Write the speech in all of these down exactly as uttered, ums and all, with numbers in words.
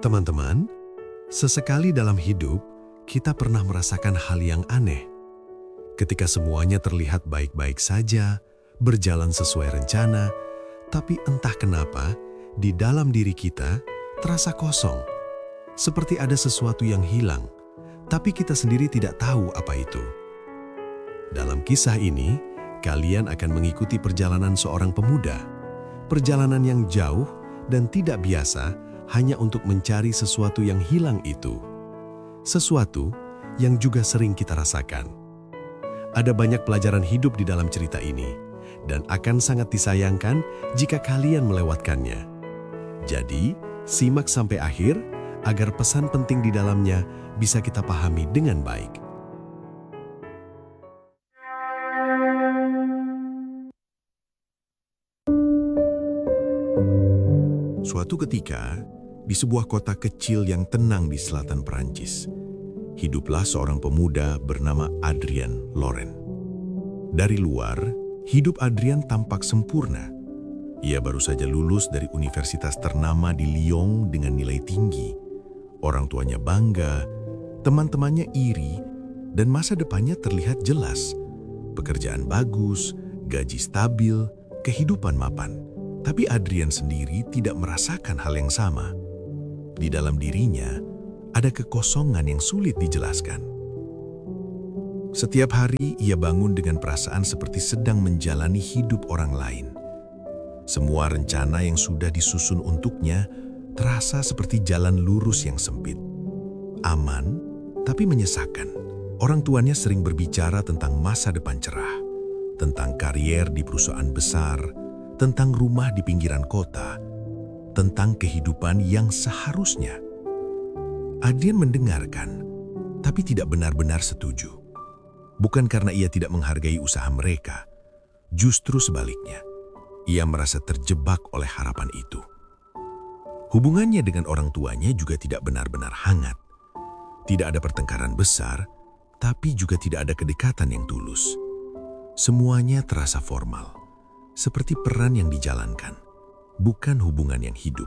Teman-teman, sesekali dalam hidup, kita pernah merasakan hal yang aneh. Ketika semuanya terlihat baik-baik saja, berjalan sesuai rencana, tapi entah kenapa, di dalam diri kita terasa kosong. Seperti ada sesuatu yang hilang, tapi kita sendiri tidak tahu apa itu. Dalam kisah ini, kalian akan mengikuti perjalanan seorang pemuda. Perjalanan yang jauh dan tidak biasa, hanya untuk mencari sesuatu yang hilang itu. Sesuatu yang juga sering kita rasakan. Ada banyak pelajaran hidup di dalam cerita ini, dan akan sangat disayangkan jika kalian melewatkannya. Jadi, simak sampai akhir agar pesan penting di dalamnya bisa kita pahami dengan baik. Suatu ketika, di sebuah kota kecil yang tenang di selatan Perancis, hiduplah seorang pemuda bernama Adrien Laurent. Dari luar, hidup Adrien tampak sempurna. Ia baru saja lulus dari universitas ternama di Lyon dengan nilai tinggi. Orang tuanya bangga, teman-temannya iri, dan masa depannya terlihat jelas. Pekerjaan bagus, gaji stabil, kehidupan mapan. Tapi Adrien sendiri tidak merasakan hal yang sama. Di dalam dirinya, ada kekosongan yang sulit dijelaskan. Setiap hari ia bangun dengan perasaan seperti sedang menjalani hidup orang lain. Semua rencana yang sudah disusun untuknya terasa seperti jalan lurus yang sempit. Aman, tapi menyesakan. Orang tuanya sering berbicara tentang masa depan cerah, tentang karier di perusahaan besar, tentang rumah di pinggiran kota, tentang kehidupan yang seharusnya. Adrien mendengarkan, tapi tidak benar-benar setuju. Bukan karena ia tidak menghargai usaha mereka, justru sebaliknya. Ia merasa terjebak oleh harapan itu. Hubungannya dengan orang tuanya juga tidak benar-benar hangat. Tidak ada pertengkaran besar, tapi juga tidak ada kedekatan yang tulus. Semuanya terasa formal, seperti peran yang dijalankan, bukan hubungan yang hidup.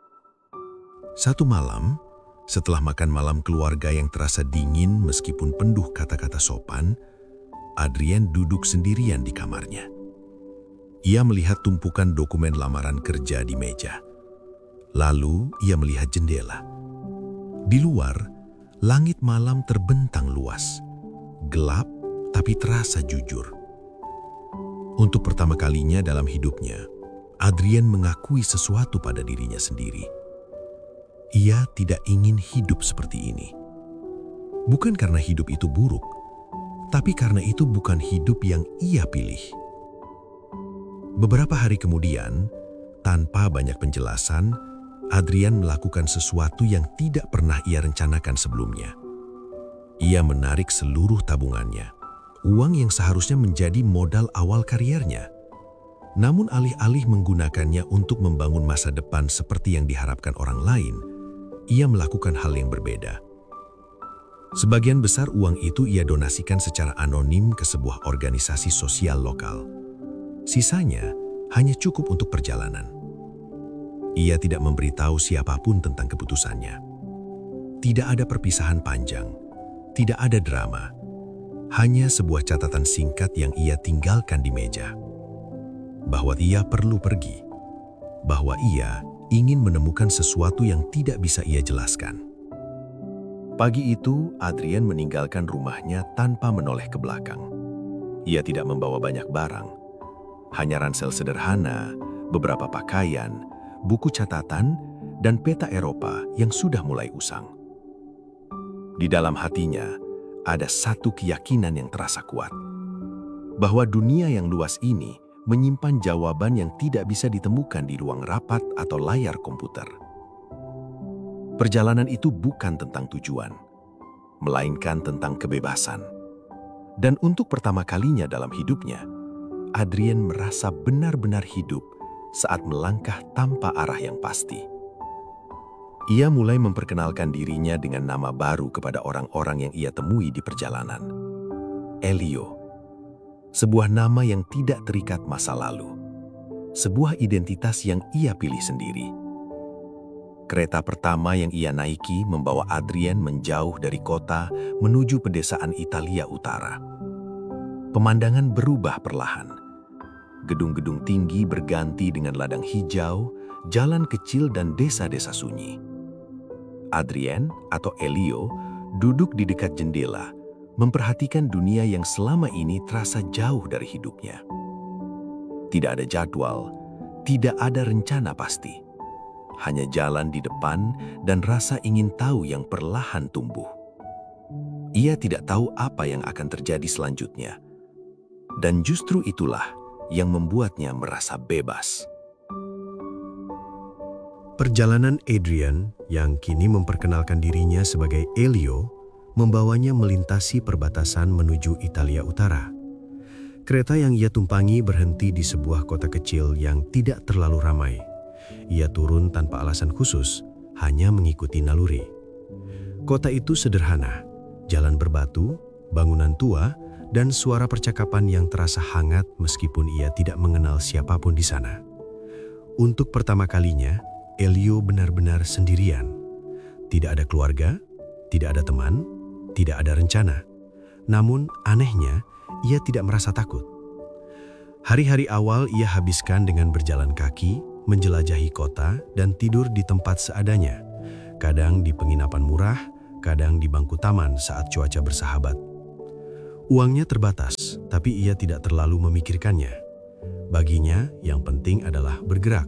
Satu malam, setelah makan malam keluarga yang terasa dingin meskipun penuh kata-kata sopan, Adrien duduk sendirian di kamarnya. Ia melihat tumpukan dokumen lamaran kerja di meja. Lalu ia melihat jendela. Di luar, langit malam terbentang luas, gelap tapi terasa jujur. Untuk pertama kalinya dalam hidupnya, Adrien mengakui sesuatu pada dirinya sendiri. Ia tidak ingin hidup seperti ini. Bukan karena hidup itu buruk, tapi karena itu bukan hidup yang ia pilih. Beberapa hari kemudian, tanpa banyak penjelasan, Adrien melakukan sesuatu yang tidak pernah ia rencanakan sebelumnya. Ia menarik seluruh tabungannya, uang yang seharusnya menjadi modal awal kariernya. Namun alih-alih menggunakannya untuk membangun masa depan seperti yang diharapkan orang lain, ia melakukan hal yang berbeda. Sebagian besar uang itu ia donasikan secara anonim ke sebuah organisasi sosial lokal. Sisanya hanya cukup untuk perjalanan. Ia tidak memberitahu siapapun tentang keputusannya. Tidak ada perpisahan panjang, tidak ada drama, hanya sebuah catatan singkat yang ia tinggalkan di meja. Bahwa ia perlu pergi, bahwa ia ingin menemukan sesuatu yang tidak bisa ia jelaskan. Pagi itu, Adrien meninggalkan rumahnya tanpa menoleh ke belakang. Ia tidak membawa banyak barang, hanya ransel sederhana, beberapa pakaian, buku catatan, dan peta Eropa yang sudah mulai usang. Di dalam hatinya, ada satu keyakinan yang terasa kuat, bahwa dunia yang luas ini menyimpan jawaban yang tidak bisa ditemukan di ruang rapat atau layar komputer. Perjalanan itu bukan tentang tujuan, melainkan tentang kebebasan. Dan untuk pertama kalinya dalam hidupnya, Adrien merasa benar-benar hidup saat melangkah tanpa arah yang pasti. Ia mulai memperkenalkan dirinya dengan nama baru kepada orang-orang yang ia temui di perjalanan. Elio. Sebuah nama yang tidak terikat masa lalu. Sebuah identitas yang ia pilih sendiri. Kereta pertama yang ia naiki membawa Adrien menjauh dari kota menuju pedesaan Italia Utara. Pemandangan berubah perlahan. Gedung-gedung tinggi berganti dengan ladang hijau, jalan kecil dan desa-desa sunyi. Adrien atau Elio duduk di dekat jendela, memperhatikan dunia yang selama ini terasa jauh dari hidupnya. Tidak ada jadwal, tidak ada rencana pasti. Hanya jalan di depan dan rasa ingin tahu yang perlahan tumbuh. Ia tidak tahu apa yang akan terjadi selanjutnya. Dan justru itulah yang membuatnya merasa bebas. Perjalanan Adrien, yang kini memperkenalkan dirinya sebagai Elio, membawanya melintasi perbatasan menuju Italia Utara. Kereta yang ia tumpangi berhenti di sebuah kota kecil yang tidak terlalu ramai. Ia turun tanpa alasan khusus, hanya mengikuti naluri. Kota itu sederhana, jalan berbatu, bangunan tua, dan suara percakapan yang terasa hangat meskipun ia tidak mengenal siapapun di sana. Untuk pertama kalinya, Elio benar-benar sendirian. Tidak ada keluarga, tidak ada teman, tidak ada rencana. Namun anehnya, ia tidak merasa takut. Hari-hari awal ia habiskan dengan berjalan kaki, menjelajahi kota, dan tidur di tempat seadanya. Kadang di penginapan murah, kadang di bangku taman saat cuaca bersahabat. Uangnya terbatas, tapi ia tidak terlalu memikirkannya. Baginya, yang penting adalah bergerak.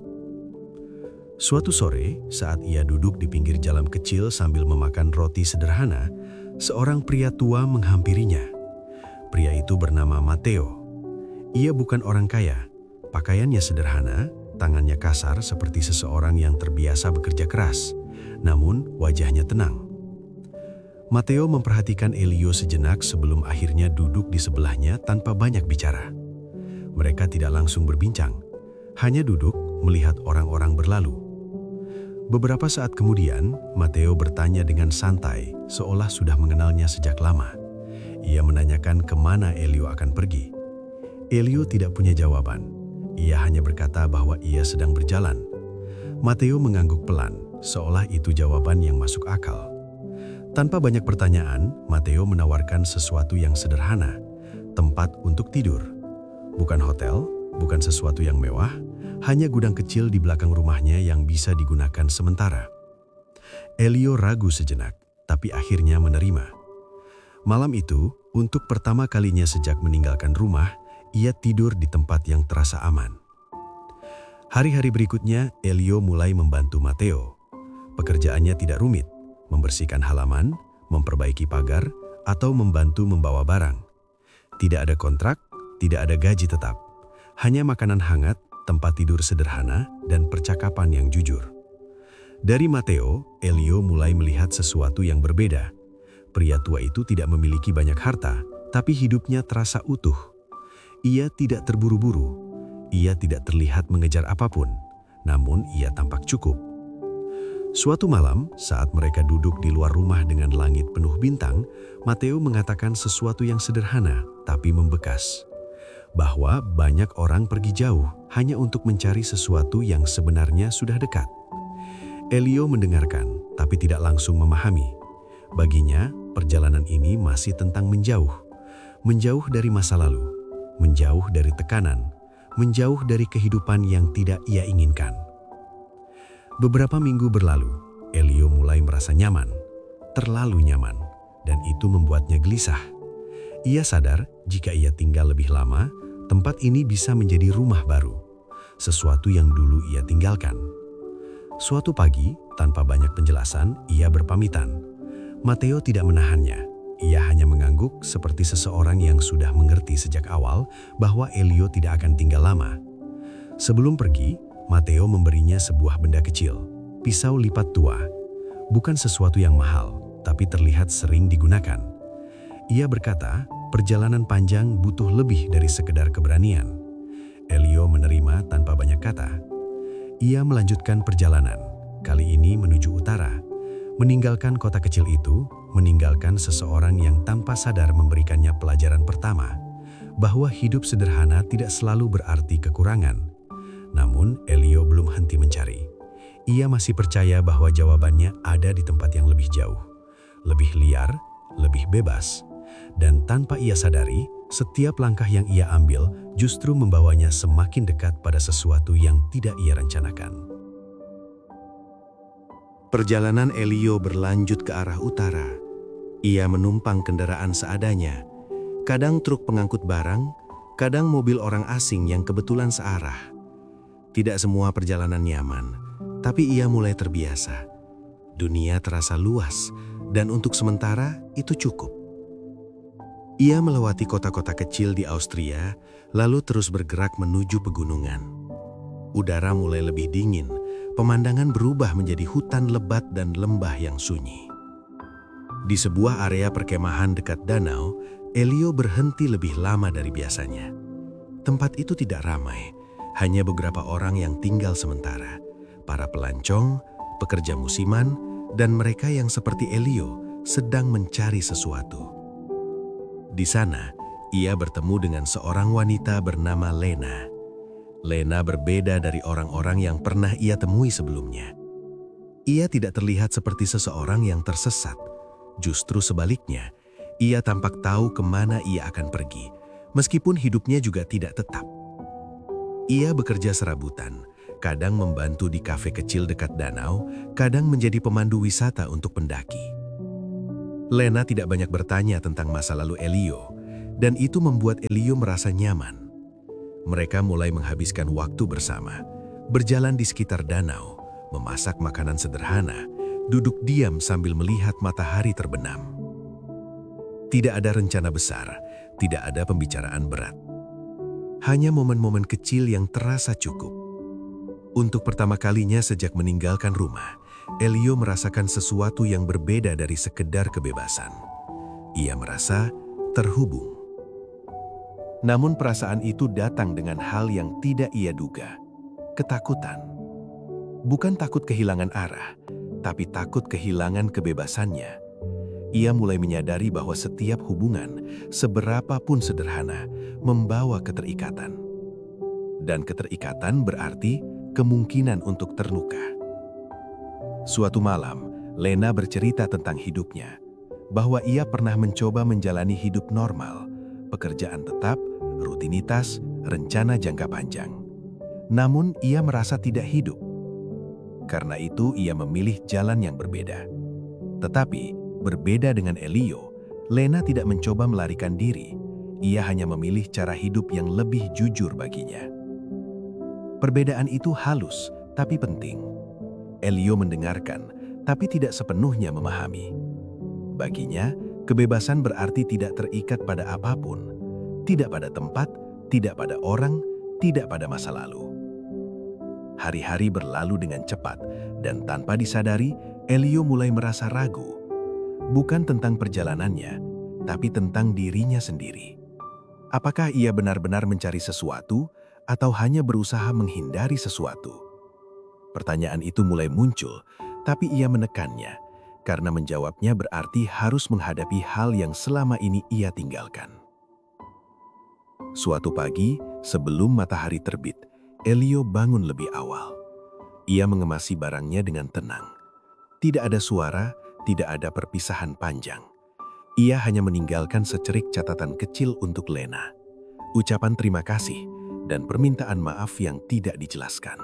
Suatu sore, saat ia duduk di pinggir jalan kecil sambil memakan roti sederhana, seorang pria tua menghampirinya. Pria itu bernama Matteo. Ia bukan orang kaya, pakaiannya sederhana, tangannya kasar seperti seseorang yang terbiasa bekerja keras, namun wajahnya tenang. Matteo memperhatikan Elio sejenak sebelum akhirnya duduk di sebelahnya tanpa banyak bicara. Mereka tidak langsung berbincang, hanya duduk melihat orang-orang berlalu. Beberapa saat kemudian, Matteo bertanya dengan santai, seolah sudah mengenalnya sejak lama. Ia menanyakan kemana Elio akan pergi. Elio tidak punya jawaban. Ia hanya berkata bahwa ia sedang berjalan. Matteo mengangguk pelan, seolah itu jawaban yang masuk akal. Tanpa banyak pertanyaan, Matteo menawarkan sesuatu yang sederhana, tempat untuk tidur. Bukan hotel, bukan sesuatu yang mewah, hanya gudang kecil di belakang rumahnya yang bisa digunakan sementara. Elio ragu sejenak, tapi akhirnya menerima. Malam itu, untuk pertama kalinya sejak meninggalkan rumah, ia tidur di tempat yang terasa aman. Hari-hari berikutnya, Elio mulai membantu Matteo. Pekerjaannya tidak rumit, membersihkan halaman, memperbaiki pagar, atau membantu membawa barang. Tidak ada kontrak, tidak ada gaji tetap. Hanya makanan hangat, tempat tidur sederhana, dan percakapan yang jujur. Dari Matteo, Elio mulai melihat sesuatu yang berbeda. Pria tua itu tidak memiliki banyak harta, tapi hidupnya terasa utuh. Ia tidak terburu-buru, ia tidak terlihat mengejar apapun, namun ia tampak cukup. Suatu malam, saat mereka duduk di luar rumah dengan langit penuh bintang, Matteo mengatakan sesuatu yang sederhana, tapi membekas. Bahwa banyak orang pergi jauh hanya untuk mencari sesuatu yang sebenarnya sudah dekat. Elio mendengarkan, tapi tidak langsung memahami. Baginya, perjalanan ini masih tentang menjauh. Menjauh dari masa lalu, menjauh dari tekanan, menjauh dari kehidupan yang tidak ia inginkan. Beberapa minggu berlalu, Elio mulai merasa nyaman, terlalu nyaman, dan itu membuatnya gelisah. Ia sadar jika ia tinggal lebih lama, tempat ini bisa menjadi rumah baru, sesuatu yang dulu ia tinggalkan. Suatu pagi, tanpa banyak penjelasan, ia berpamitan. Matteo tidak menahannya, ia hanya mengangguk seperti seseorang yang sudah mengerti sejak awal bahwa Elio tidak akan tinggal lama. Sebelum pergi, Matteo memberinya sebuah benda kecil, pisau lipat tua. Bukan sesuatu yang mahal, tapi terlihat sering digunakan. Ia berkata, perjalanan panjang butuh lebih dari sekedar keberanian. Elio menerima tanpa banyak kata. Ia melanjutkan perjalanan, kali ini menuju utara. Meninggalkan kota kecil itu, meninggalkan seseorang yang tanpa sadar memberikannya pelajaran pertama, bahwa hidup sederhana tidak selalu berarti kekurangan. Namun, Elio belum henti mencari. ia masih percaya bahwa jawabannya ada di tempat yang lebih jauh, lebih liar, lebih bebas. Dan tanpa ia sadari, setiap langkah yang ia ambil justru membawanya semakin dekat pada sesuatu yang tidak ia rencanakan. Perjalanan Elio berlanjut ke arah utara. Ia menumpang kendaraan seadanya, kadang truk pengangkut barang, kadang mobil orang asing yang kebetulan searah. Tidak semua perjalanan nyaman, tapi ia mulai terbiasa. Dunia terasa luas, dan untuk sementara itu cukup. Ia melewati kota-kota kecil di Austria, lalu terus bergerak menuju pegunungan. Udara mulai lebih dingin, pemandangan berubah menjadi hutan lebat dan lembah yang sunyi. Di sebuah area perkemahan dekat danau, Elio berhenti lebih lama dari biasanya. Tempat itu tidak ramai, hanya beberapa orang yang tinggal sementara, para pelancong, pekerja musiman, dan mereka yang seperti Elio sedang mencari sesuatu. Di sana, ia bertemu dengan seorang wanita bernama Lena. Lena berbeda dari orang-orang yang pernah ia temui sebelumnya. Ia tidak terlihat seperti seseorang yang tersesat. Justru sebaliknya, ia tampak tahu kemana ia akan pergi, meskipun hidupnya juga tidak tetap. Ia bekerja serabutan, kadang membantu di kafe kecil dekat danau, kadang menjadi pemandu wisata untuk pendaki. Lena tidak banyak bertanya tentang masa lalu Elio, dan itu membuat Elio merasa nyaman. Mereka mulai menghabiskan waktu bersama, berjalan di sekitar danau, memasak makanan sederhana, duduk diam sambil melihat matahari terbenam. Tidak ada rencana besar, tidak ada pembicaraan berat. Hanya momen-momen kecil yang terasa cukup. Untuk pertama kalinya sejak meninggalkan rumah, Elio merasakan sesuatu yang berbeda dari sekedar kebebasan. Ia merasa terhubung. Namun perasaan itu datang dengan hal yang tidak ia duga. Ketakutan. Bukan takut kehilangan arah, tapi takut kehilangan kebebasannya. Ia mulai menyadari bahwa setiap hubungan, seberapapun sederhana, membawa keterikatan. Dan keterikatan berarti kemungkinan untuk terluka. Suatu malam, Lena bercerita tentang hidupnya, bahwa ia pernah mencoba menjalani hidup normal, pekerjaan tetap, rutinitas, rencana jangka panjang. Namun ia merasa tidak hidup. Karena itu ia memilih jalan yang berbeda. Tetapi, berbeda dengan Elio, Lena tidak mencoba melarikan diri. Ia hanya memilih cara hidup yang lebih jujur baginya. Perbedaan itu halus, tapi penting. Elio mendengarkan, tapi tidak sepenuhnya memahami. Baginya, kebebasan berarti tidak terikat pada apapun, tidak pada tempat, tidak pada orang, tidak pada masa lalu. Hari-hari berlalu dengan cepat, dan tanpa disadari, Elio mulai merasa ragu. Bukan tentang perjalanannya, tapi tentang dirinya sendiri. Apakah ia benar-benar mencari sesuatu, atau hanya berusaha menghindari sesuatu? Pertanyaan itu mulai muncul, tapi ia menekannya, karena menjawabnya berarti harus menghadapi hal yang selama ini ia tinggalkan. Suatu pagi, sebelum matahari terbit, Elio bangun lebih awal. Ia mengemasi barangnya dengan tenang. Tidak ada suara, tidak ada perpisahan panjang. Ia hanya meninggalkan secerik catatan kecil untuk Lena. Ucapan terima kasih dan permintaan maaf yang tidak dijelaskan.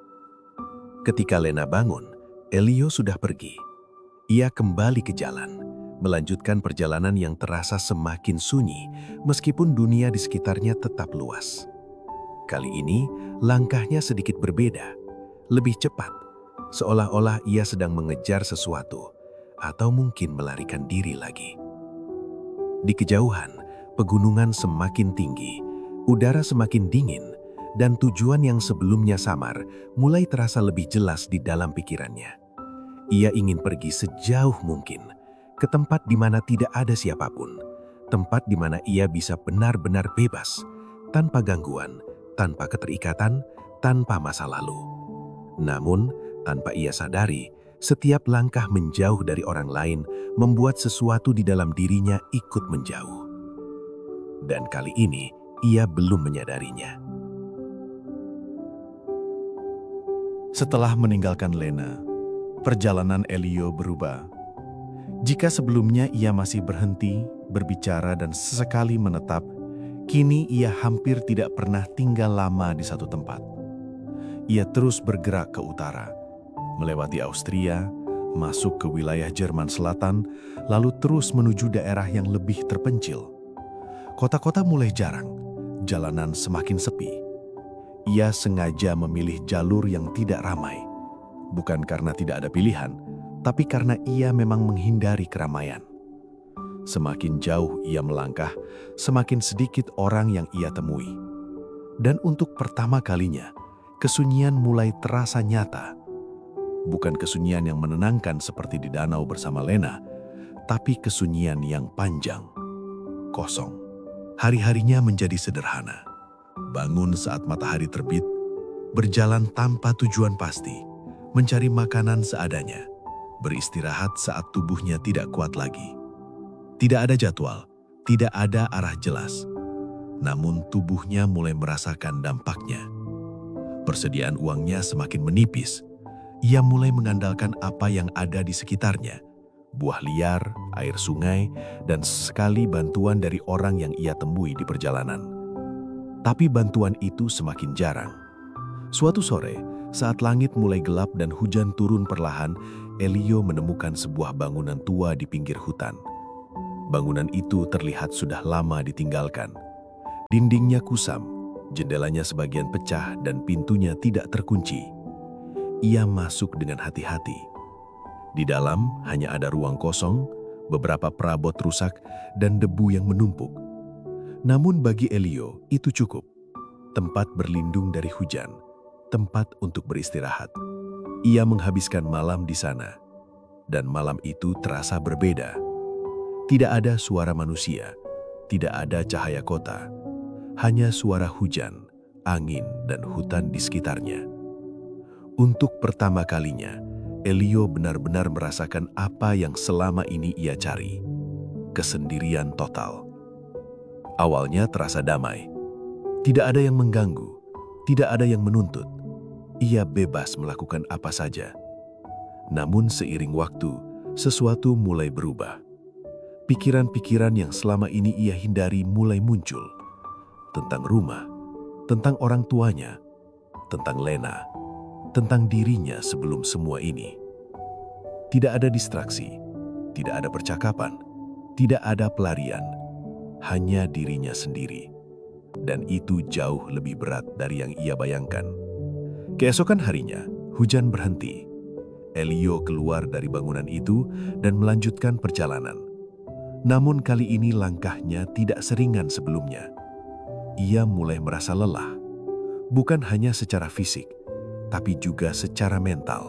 Ketika Lena bangun, Elio sudah pergi. Ia kembali ke jalan, melanjutkan perjalanan yang terasa semakin sunyi, meskipun dunia di sekitarnya tetap luas. Kali ini, langkahnya sedikit berbeda, lebih cepat, seolah-olah ia sedang mengejar sesuatu, atau mungkin melarikan diri lagi. Di kejauhan, pegunungan semakin tinggi, udara semakin dingin, dan tujuan yang sebelumnya samar mulai terasa lebih jelas di dalam pikirannya. Ia ingin pergi sejauh mungkin, ke tempat di mana tidak ada siapapun, tempat di mana ia bisa benar-benar bebas, tanpa gangguan, tanpa keterikatan, tanpa masa lalu. Namun, tanpa ia sadari, setiap langkah menjauh dari orang lain membuat sesuatu di dalam dirinya ikut menjauh. Dan kali ini, ia belum menyadarinya. Setelah meninggalkan Lena, perjalanan Elio berubah. Jika sebelumnya ia masih berhenti, berbicara dan sesekali menetap, kini ia hampir tidak pernah tinggal lama di satu tempat. Ia terus bergerak ke utara, melewati Austria, masuk ke wilayah Jerman Selatan, lalu terus menuju daerah yang lebih terpencil. Kota-kota mulai jarang, jalanan semakin sepi. Ia sengaja memilih jalur yang tidak ramai, bukan karena tidak ada pilihan, tapi karena ia memang menghindari keramaian. Semakin jauh ia melangkah, semakin sedikit orang yang ia temui. Dan untuk pertama kalinya, kesunyian mulai terasa nyata. Bukan kesunyian yang menenangkan seperti di danau bersama Lena, tapi kesunyian yang panjang, kosong. Hari-harinya menjadi sederhana. Bangun saat matahari terbit, berjalan tanpa tujuan pasti, mencari makanan seadanya, beristirahat saat tubuhnya tidak kuat lagi. Tidak ada jadwal, tidak ada arah jelas. Namun tubuhnya mulai merasakan dampaknya. Persediaan uangnya semakin menipis. Ia mulai mengandalkan apa yang ada di sekitarnya. Buah liar, air sungai, dan sekali bantuan dari orang yang ia temui di perjalanan. Tapi bantuan itu semakin jarang. Suatu sore, saat langit mulai gelap dan hujan turun perlahan, Elio menemukan sebuah bangunan tua di pinggir hutan. Bangunan itu terlihat sudah lama ditinggalkan. Dindingnya kusam, jendelanya sebagian pecah dan pintunya tidak terkunci. Ia masuk dengan hati-hati. Di dalam hanya ada ruang kosong, beberapa perabot rusak, dan debu yang menumpuk. Namun bagi Elio itu cukup. Tempat berlindung dari hujan, tempat untuk beristirahat. Ia menghabiskan malam di sana, dan malam itu terasa berbeda. Tidak ada suara manusia, tidak ada cahaya kota, hanya suara hujan, angin, dan hutan di sekitarnya. Untuk pertama kalinya, Elio benar-benar merasakan apa yang selama ini ia cari, kesendirian total. Awalnya terasa damai. Tidak ada yang mengganggu, tidak ada yang menuntut. Ia bebas melakukan apa saja. Namun seiring waktu, sesuatu mulai berubah. Pikiran-pikiran yang selama ini ia hindari mulai muncul. Tentang rumah, tentang orang tuanya, tentang Lena, tentang dirinya sebelum semua ini. Tidak ada distraksi, tidak ada percakapan, tidak ada pelarian. Hanya dirinya sendiri. Dan itu jauh lebih berat dari yang ia bayangkan. Keesokan harinya, hujan berhenti. Elio keluar dari bangunan itu dan melanjutkan perjalanan. Namun kali ini langkahnya tidak seringan sebelumnya. Ia mulai merasa lelah. Bukan hanya secara fisik, tapi juga secara mental.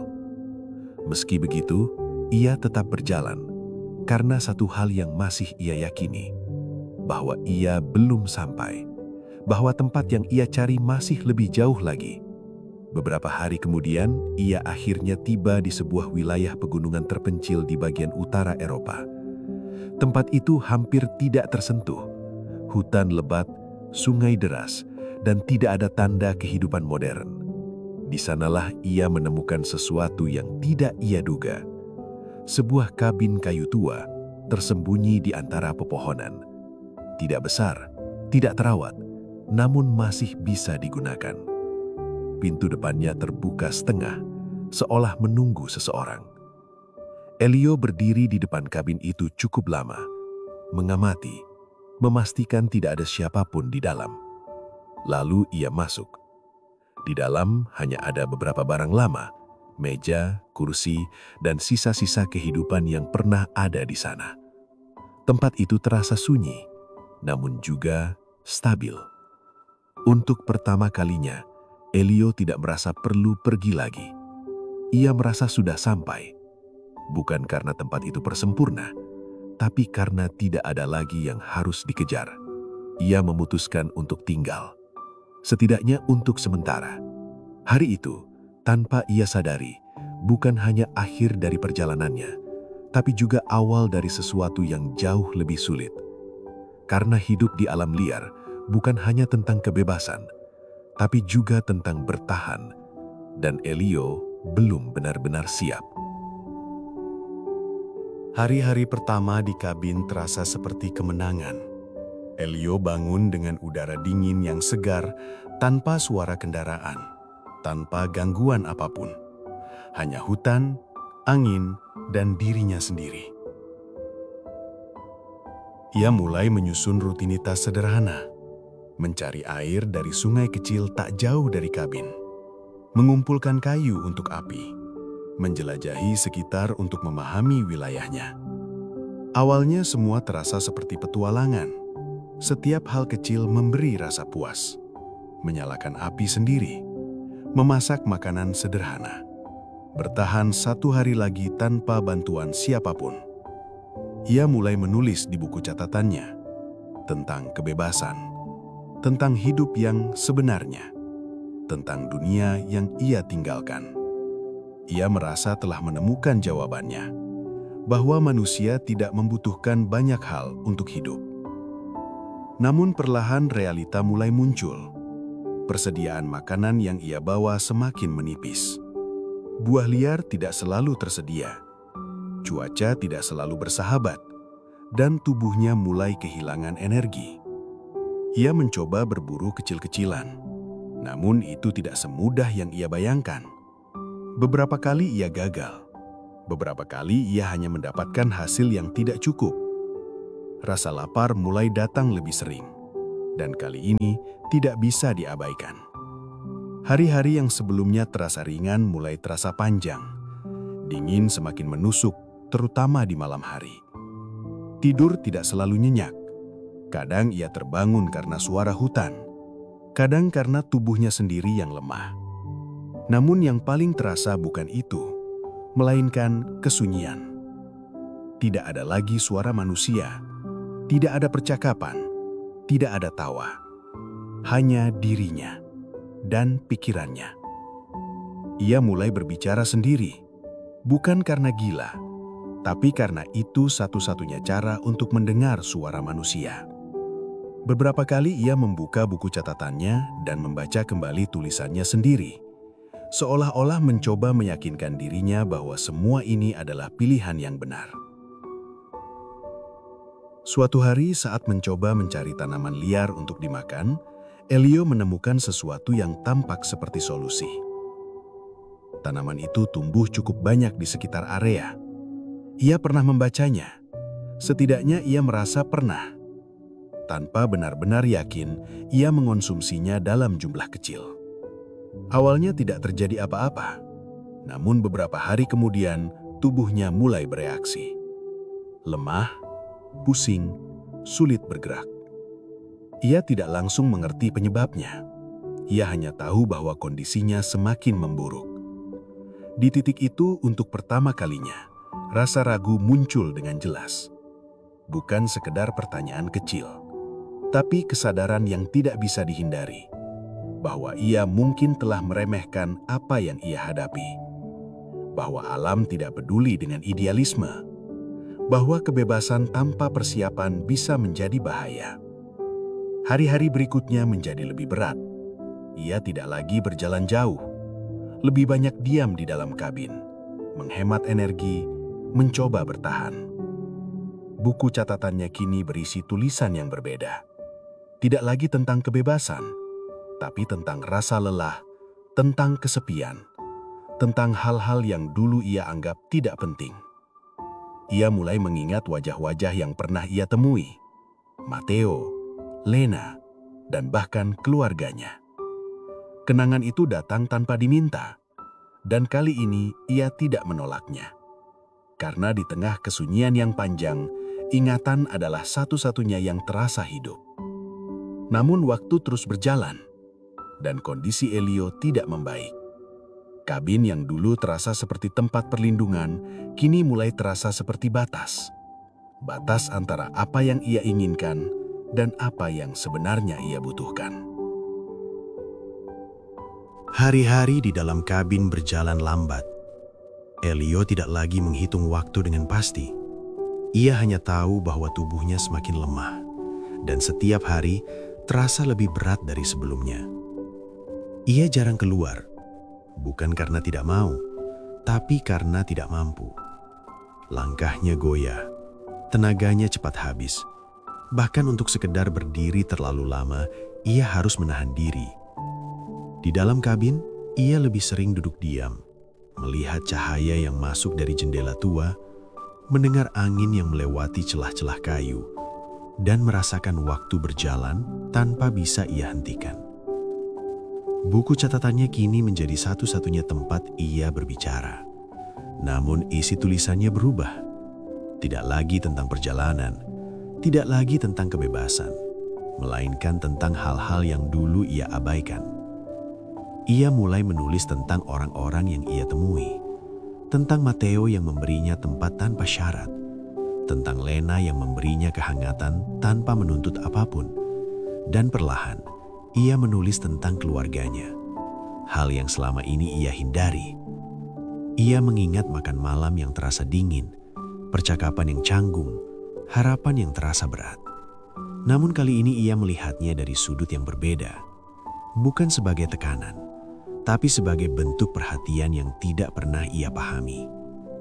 Meski begitu, ia tetap berjalan. Karena satu hal yang masih ia yakini. Bahwa ia belum sampai, bahwa tempat yang ia cari masih lebih jauh lagi. Beberapa hari kemudian, ia akhirnya tiba di sebuah wilayah pegunungan terpencil di bagian utara Eropa. Tempat itu hampir tidak tersentuh. Hutan lebat, sungai deras, dan tidak ada tanda kehidupan modern. Di sanalah ia menemukan sesuatu yang tidak ia duga. Sebuah kabin kayu tua tersembunyi di antara pepohonan. Tidak besar, tidak terawat, namun masih bisa digunakan. Pintu depannya terbuka setengah, seolah menunggu seseorang. Elio berdiri di depan kabin itu cukup lama, mengamati, memastikan tidak ada siapapun di dalam. Lalu ia masuk. Di dalam hanya ada beberapa barang lama, meja, kursi, dan sisa-sisa kehidupan yang pernah ada di sana. Tempat itu terasa sunyi, namun juga stabil. Untuk pertama kalinya, Elio tidak merasa perlu pergi lagi. Ia merasa sudah sampai. Bukan karena tempat itu persempurna, tapi karena tidak ada lagi yang harus dikejar. Ia memutuskan untuk tinggal. Setidaknya untuk sementara. Hari itu, tanpa ia sadari, bukan hanya akhir dari perjalanannya, tapi juga awal dari sesuatu yang jauh lebih sulit. Karena hidup di alam liar bukan hanya tentang kebebasan, tapi juga tentang bertahan, dan Elio belum benar-benar siap. Hari-hari pertama di kabin terasa seperti kemenangan. Elio bangun dengan udara dingin yang segar, tanpa suara kendaraan, tanpa gangguan apapun. Hanya hutan, angin, dan dirinya sendiri. Ia mulai menyusun rutinitas sederhana, mencari air dari sungai kecil tak jauh dari kabin, mengumpulkan kayu untuk api, menjelajahi sekitar untuk memahami wilayahnya. Awalnya semua terasa seperti petualangan. Setiap hal kecil memberi rasa puas. Menyalakan api sendiri, memasak makanan sederhana, bertahan satu hari lagi tanpa bantuan siapapun. Ia mulai menulis di buku catatannya tentang kebebasan, tentang hidup yang sebenarnya, tentang dunia yang ia tinggalkan. Ia merasa telah menemukan jawabannya, bahwa manusia tidak membutuhkan banyak hal untuk hidup. Namun perlahan realita mulai muncul. Persediaan makanan yang ia bawa semakin menipis. Buah liar tidak selalu tersedia. Cuaca tidak selalu bersahabat. Dan tubuhnya mulai kehilangan energi. Ia mencoba berburu kecil-kecilan. Namun itu tidak semudah yang ia bayangkan. Beberapa kali ia gagal. Beberapa kali ia hanya mendapatkan hasil yang tidak cukup. Rasa lapar mulai datang lebih sering, dan kali ini tidak bisa diabaikan. Hari-hari yang sebelumnya terasa ringan mulai terasa panjang. Dingin semakin menusuk, terutama di malam hari. Tidur tidak selalu nyenyak. Kadang ia terbangun karena suara hutan. Kadang karena tubuhnya sendiri yang lemah. Namun yang paling terasa bukan itu, melainkan kesunyian. Tidak ada lagi suara manusia. Tidak ada percakapan, tidak ada tawa, hanya dirinya dan pikirannya. Ia mulai berbicara sendiri, bukan karena gila, tapi karena itu satu-satunya cara untuk mendengar suara manusia. Beberapa kali ia membuka buku catatannya dan membaca kembali tulisannya sendiri, seolah-olah mencoba meyakinkan dirinya bahwa semua ini adalah pilihan yang benar. Suatu hari saat mencoba mencari tanaman liar untuk dimakan, Elio menemukan sesuatu yang tampak seperti solusi. Tanaman itu tumbuh cukup banyak di sekitar area. Ia pernah membacanya. Setidaknya ia merasa pernah. Tanpa benar-benar yakin, ia mengonsumsinya dalam jumlah kecil. Awalnya tidak terjadi apa-apa. Namun beberapa hari kemudian, tubuhnya mulai bereaksi. Lemah, pusing, sulit bergerak. Ia tidak langsung mengerti penyebabnya. Ia hanya tahu bahwa kondisinya semakin memburuk. Di titik itu, untuk pertama kalinya, rasa ragu muncul dengan jelas. Bukan sekedar pertanyaan kecil, tapi kesadaran yang tidak bisa dihindari, bahwa ia mungkin telah meremehkan apa yang ia hadapi. Bahwa alam tidak peduli dengan idealisme. Bahwa kebebasan tanpa persiapan bisa menjadi bahaya. Hari-hari berikutnya menjadi lebih berat. Ia tidak lagi berjalan jauh. Lebih banyak diam di dalam kabin, menghemat energi, mencoba bertahan. Buku catatannya kini berisi tulisan yang berbeda. Tidak lagi tentang kebebasan, tapi tentang rasa lelah, tentang kesepian, tentang hal-hal yang dulu ia anggap tidak penting. Ia mulai mengingat wajah-wajah yang pernah ia temui. Matteo, Lena, dan bahkan keluarganya. Kenangan itu datang tanpa diminta, dan kali ini ia tidak menolaknya. Karena di tengah kesunyian yang panjang, ingatan adalah satu-satunya yang terasa hidup. Namun waktu terus berjalan, dan kondisi Elio tidak membaik. Kabin yang dulu terasa seperti tempat perlindungan, kini mulai terasa seperti batas. Batas antara apa yang ia inginkan dan apa yang sebenarnya ia butuhkan. Hari-hari di dalam kabin berjalan lambat. Elio tidak lagi menghitung waktu dengan pasti. Ia hanya tahu bahwa tubuhnya semakin lemah, dan setiap hari terasa lebih berat dari sebelumnya. Ia jarang keluar. bukan karena tidak mau, tapi karena tidak mampu. Langkahnya goyah, tenaganya cepat habis. Bahkan untuk sekedar berdiri terlalu lama, ia harus menahan diri. Di dalam kabin, ia lebih sering duduk diam, melihat cahaya yang masuk dari jendela tua, mendengar angin yang melewati celah-celah kayu, dan merasakan waktu berjalan tanpa bisa ia hentikan. Buku catatannya kini menjadi satu-satunya tempat ia berbicara. Namun isi tulisannya berubah. Tidak lagi tentang perjalanan, tidak lagi tentang kebebasan, melainkan tentang hal-hal yang dulu ia abaikan. Ia mulai menulis tentang orang-orang yang ia temui, tentang Matteo yang memberinya tempat tanpa syarat, tentang Lena yang memberinya kehangatan tanpa menuntut apapun, dan perlahan ia menulis tentang keluarganya, hal yang selama ini ia hindari. Ia mengingat makan malam yang terasa dingin, percakapan yang canggung, harapan yang terasa berat. Namun kali ini ia melihatnya dari sudut yang berbeda, bukan sebagai tekanan, tapi sebagai bentuk perhatian yang tidak pernah ia pahami.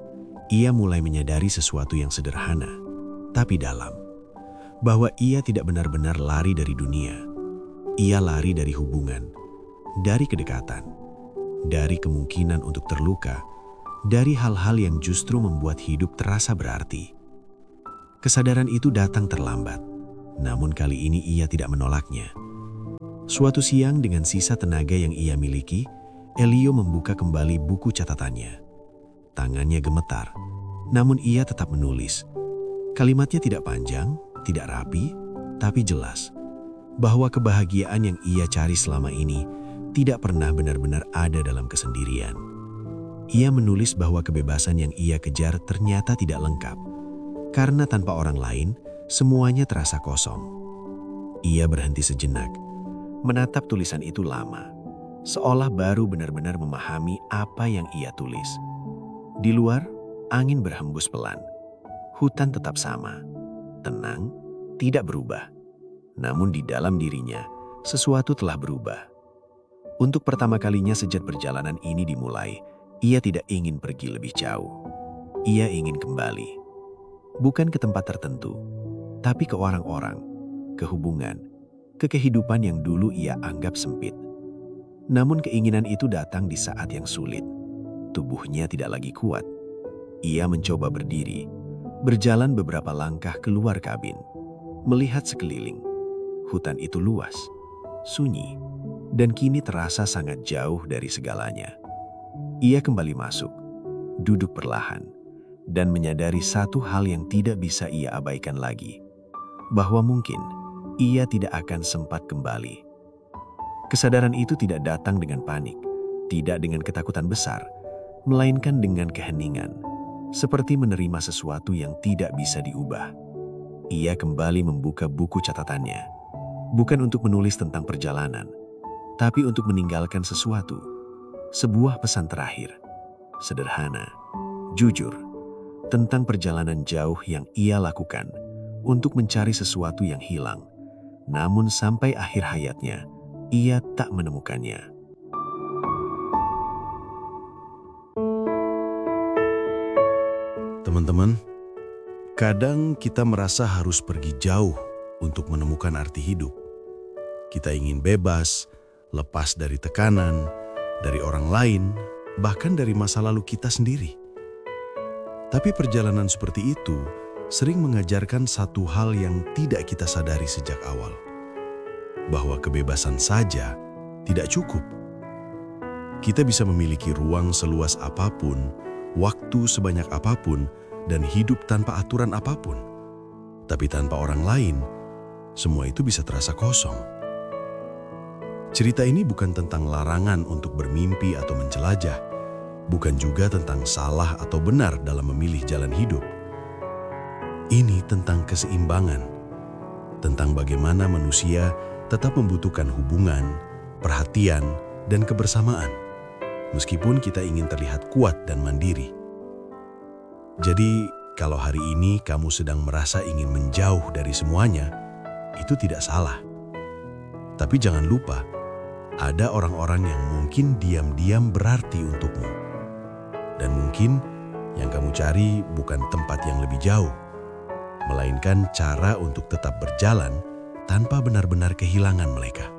Ia mulai menyadari sesuatu yang sederhana, tapi dalam, bahwa ia tidak benar-benar lari dari dunia. Ia lari dari hubungan, dari kedekatan, dari kemungkinan untuk terluka, dari hal-hal yang justru membuat hidup terasa berarti. Kesadaran itu datang terlambat, namun kali ini ia tidak menolaknya. Suatu siang dengan sisa tenaga yang ia miliki, Elio membuka kembali buku catatannya. Tangannya gemetar, namun ia tetap menulis. Kalimatnya tidak panjang, tidak rapi, tapi jelas. Bahwa kebahagiaan yang ia cari selama ini tidak pernah benar-benar ada dalam kesendirian. Ia menulis bahwa kebebasan yang ia kejar ternyata tidak lengkap. Karena tanpa orang lain, semuanya terasa kosong. Ia berhenti sejenak, menatap tulisan itu lama, seolah baru benar-benar memahami apa yang ia tulis. Di luar, angin berhembus pelan. Hutan tetap sama, tenang, tidak berubah. Namun di dalam dirinya, sesuatu telah berubah. Untuk pertama kalinya sejak perjalanan ini dimulai, ia tidak ingin pergi lebih jauh. Ia ingin kembali. Bukan ke tempat tertentu, tapi ke orang-orang, ke hubungan, ke kehidupan yang dulu ia anggap sempit. Namun keinginan itu datang di saat yang sulit. Tubuhnya tidak lagi kuat. Ia mencoba berdiri, berjalan beberapa langkah keluar kabin, melihat sekeliling. Hutan itu luas, sunyi, dan kini terasa sangat jauh dari segalanya. Ia kembali masuk, duduk perlahan, dan menyadari satu hal yang tidak bisa ia abaikan lagi, bahwa mungkin ia tidak akan sempat kembali. Kesadaran itu tidak datang dengan panik, tidak dengan ketakutan besar, melainkan dengan keheningan, seperti menerima sesuatu yang tidak bisa diubah. Ia kembali membuka buku catatannya, bukan untuk menulis tentang perjalanan, tapi untuk meninggalkan sesuatu, sebuah pesan terakhir, sederhana, jujur, tentang perjalanan jauh yang ia lakukan untuk mencari sesuatu yang hilang, namun sampai akhir hayatnya, ia tak menemukannya. Teman-teman, kadang kita merasa harus pergi jauh untuk menemukan arti hidup. Kita ingin bebas, lepas dari tekanan, dari orang lain, bahkan dari masa lalu kita sendiri. Tapi perjalanan seperti itu sering mengajarkan satu hal yang tidak kita sadari sejak awal. Bahwa kebebasan saja tidak cukup. Kita bisa memiliki ruang seluas apapun, waktu sebanyak apapun, dan hidup tanpa aturan apapun. Tapi tanpa orang lain, semua itu bisa terasa kosong. Cerita ini bukan tentang larangan untuk bermimpi atau menjelajah, bukan juga tentang salah atau benar dalam memilih jalan hidup. Ini tentang keseimbangan, tentang bagaimana manusia tetap membutuhkan hubungan, perhatian, dan kebersamaan, meskipun kita ingin terlihat kuat dan mandiri. Jadi, kalau hari ini kamu sedang merasa ingin menjauh dari semuanya, itu tidak salah. Tapi jangan lupa ada orang-orang yang mungkin diam-diam berarti untukmu. Dan mungkin yang kamu cari bukan tempat yang lebih jauh, melainkan cara untuk tetap berjalan tanpa benar-benar kehilangan mereka.